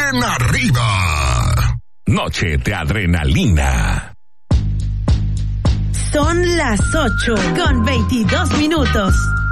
bien arriba. Noche de adrenalina. Son las 8:22.